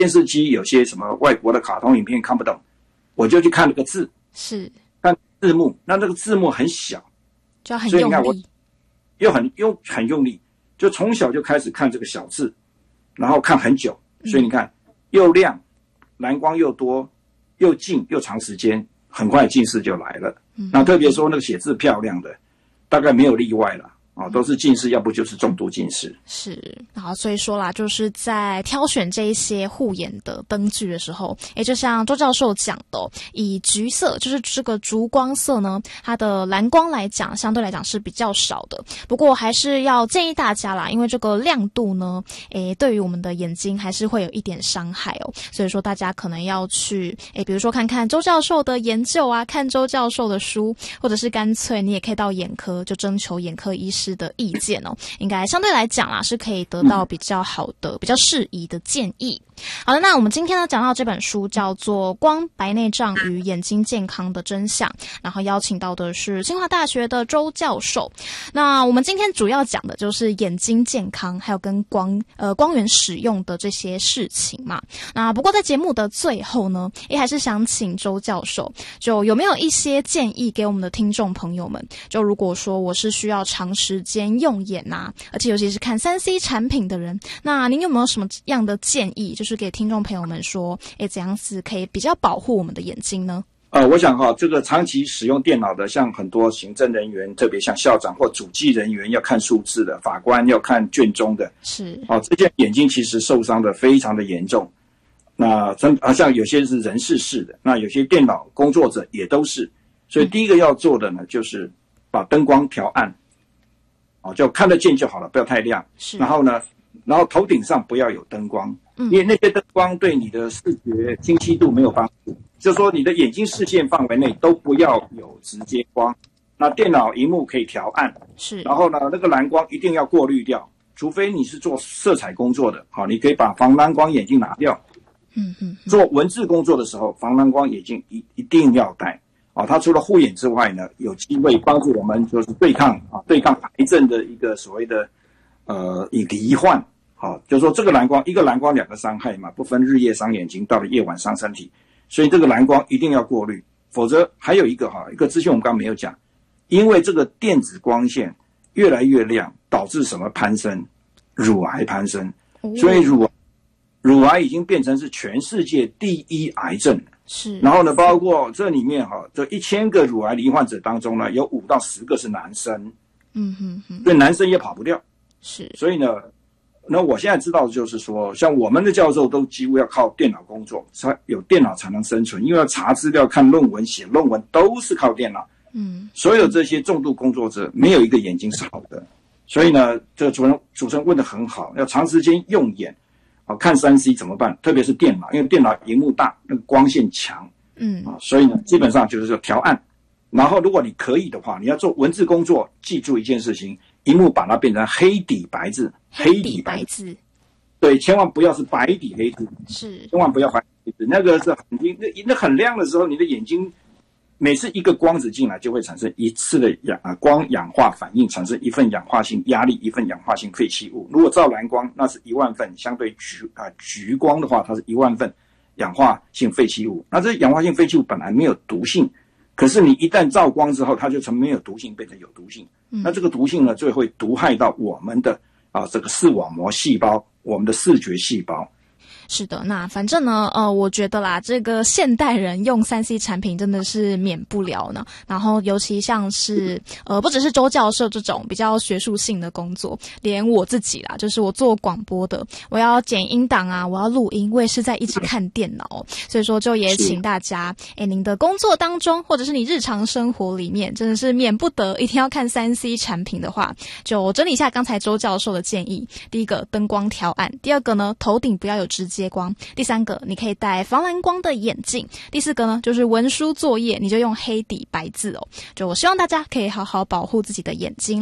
电视机有些什么外国的卡通影片看不懂，我就去看那个字， 是看字幕，那这个字幕很小， 就要很用力， 又很用力，就从小就开始看这个小字，然后看很久，所以你看又亮，蓝光又多，又近又长时间，很快近视就来了。那特别说那个写字漂亮的，大概没有例外了。都是近视，要不就是重度近视。 是，好，所以说啦，就是在挑选这一些护眼的灯具的时候，就像周教授讲的，以橘色，就是这个烛光色呢，它的蓝光来讲，相对来讲是比较少的。不过还是要建议大家啦，因为这个亮度呢，对于我们的眼睛还是会有一点伤害哦。所以说大家可能要去，比如说看看周教授的研究啊，看周教授的书，或者是干脆你也可以到眼科，就征求眼科医师的意见哦，应该相对来讲啦，是可以得到比较好的、比较适宜的建议。好的，那我们今天呢讲到这本书叫做《光、白内障与眼睛健康的真相》，然后邀请到的是清华大学的周教授。那我们今天主要讲的就是眼睛健康，还有跟光源使用的这些事情嘛。那不过在节目的最后呢，还是想请周教授，就有没有一些建议给我们的听众朋友们？就如果说我是需要长时间用眼啊，而且尤其是看 3C 产品的人，那您有没有什么样的建议，就是给听众朋友们说，怎样子可以比较保护我们的眼睛呢？ 我想这个长期使用电脑的，像很多行政人员，特别像校长或主计人员要看数字的，法官要看卷宗的， 是这些眼睛其实受伤的非常的严重。那像有些是人事式的，那有些电脑工作者也都是。所以第一个要做的呢，就是把灯光调暗，就看得见就好了，不要太亮。 是， 然后头顶上不要有灯光，因为那些灯光对你的视觉清晰度没有帮助。就是说你的眼睛视线范围内都不要有直接光。那电脑萤幕可以调暗， 是， 然后呢，那个蓝光一定要过滤掉，除非你是做色彩工作的，你可以把防蓝光眼镜拿掉。做文字工作的时候，防蓝光眼镜一定要戴。它除了护眼之外呢，有机会帮助我们就是对抗癌症的一个所谓的罹患。就是说这个蓝光，一个蓝光两个伤害嘛，不分日夜伤眼睛，到了夜晚伤身体，所以这个蓝光一定要过滤。否则还有一个资讯我们刚刚没有讲，因为这个电子光线越来越亮，导致什么攀升？乳癌攀升。所以乳癌已经变成是全世界第一癌症。 是， 然后呢，包括这里面这1000个乳癌罹患者当中呢，有5到10个是男生。所以男生也跑不掉。 是， 所以呢，那我现在知道的就是说，像我们的教授都几乎要靠电脑工作，有电脑才能生存，因为要查资料、看论文、写论文都是靠电脑。所有这些重度工作者没有一个眼睛是好的。所以呢，这个主持人问得很好，要长时间用眼。看 3C 怎么办？特别是电脑，因为电脑萤幕大，那个光线强。所以呢，基本上就是说调暗。然后如果你可以的话，你要做文字工作，记住一件事情，萤幕把它变成黑底白字。 黑底白字。 对，千万不要是白底黑字。 是， 千万不要白底黑字，那个是那很亮的时候，你的眼睛每次一个光子进来，就会产生一次的光氧化反应，产生一份氧化性压力，一份氧化性废弃物。如果照蓝光，那是10000份，相对橘光的话，它是10000份氧化性废弃物。那这氧化性废弃物本来没有毒性，可是你一旦照光之后，它就从没有毒性变成有毒性。那这个毒性呢，就会毒害到我们的这个视网膜细胞，我们的视觉细胞。 是的，那反正呢，我觉得啦，这个现代人用 3C 产品真的是免不了呢。然后尤其像是不只是周教授这种比较学术性的工作，连我自己啦，就是我做广播的，我要剪音档啊，我要录音，我也是在一直看电脑。所以说，就也请大家，您的工作当中，或者是你日常生活里面，真的是免不得一定要看 3C 产品的话，就整理一下刚才周教授的建议。第一个，灯光调暗；第二个呢，头顶不要有直接光；第三个，你可以戴防蓝光的眼镜；第四个呢，就是文书作业你就用黑底白字哦。就我希望大家可以好好保护自己的眼睛啦。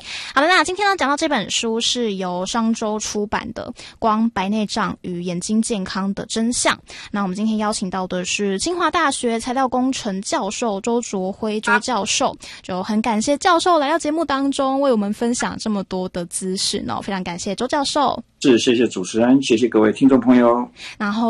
好了，那今天呢讲到这本书是由商周出版的《光、白内障与眼睛健康的真相》。那我们今天邀请到的是清华大学材料工程教授周卓辉周教授，就很感谢教授来到节目当中为我们分享这么多的资讯哦，非常感谢周教授。 是，谢谢主持人，谢谢各位听众朋友。 然后